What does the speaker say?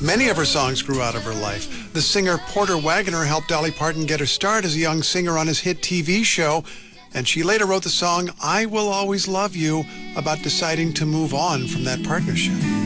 Many of her songs grew out of her life. The singer Porter Wagoner helped Dolly Parton get her start as a young singer on his hit TV show, and she later wrote the song I Will Always Love You about deciding to move on from that partnership.